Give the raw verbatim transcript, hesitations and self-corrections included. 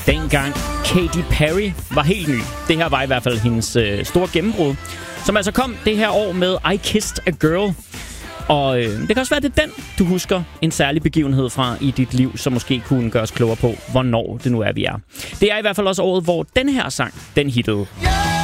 dengang Katy Perry var helt ny. Det her var i hvert fald hendes øh, store gennembrud, som altså kom det her år med I Kissed a Girl. Og øh, det kan også være, det er den, du husker en særlig begivenhed fra i dit liv, som måske kunne gøre os klogere på, hvornår det nu er, vi er. Det er i hvert fald også året, hvor den her sang, den hittede. Yeah!